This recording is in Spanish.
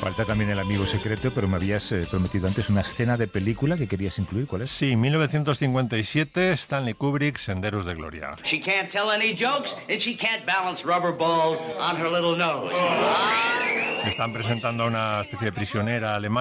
Falta también el amigo secreto, pero me habías prometido antes una escena de película que querías incluir. ¿Cuál es? Sí, 1957, Stanley Kubrick, Senderos de Gloria. She can't tell any jokes and she can't balance rubber balls on her little nose. Están presentando a una especie de prisionera alemana